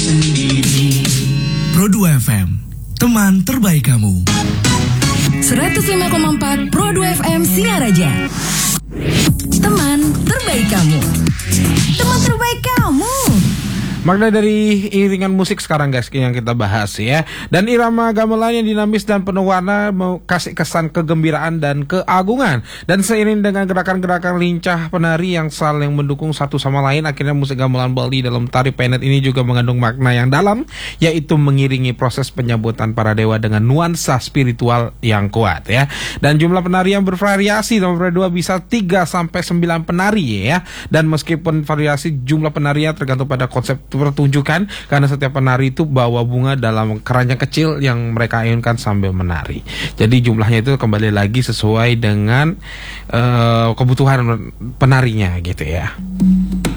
sendiri. Pro 2 FM, teman terbaik kamu. 105,4 Pro 2 FM Singaraja. Teman terbaik kamu. Teman terbaik kamu. Makna dari iringan musik sekarang guys yang kita bahas ya. Dan irama gamelan yang dinamis dan penuh warna mau kasih kesan kegembiraan dan keagungan. Dan seiring dengan gerakan-gerakan lincah penari yang saling mendukung satu sama lain, akhirnya musik gamelan Bali dalam tari penet ini juga mengandung makna yang dalam, yaitu mengiringi proses penyambutan para dewa dengan nuansa spiritual yang kuat ya. Dan jumlah penari yang bervariasi, nomor 2 bisa 3-9 penari ya. Dan meskipun variasi jumlah penarinya tergantung pada konsep pertunjukan, karena setiap penari itu bawa bunga dalam keranjang kecil yang mereka ayunkan sambil menari. Jadi jumlahnya itu kembali lagi sesuai dengan kebutuhan penarinya gitu ya.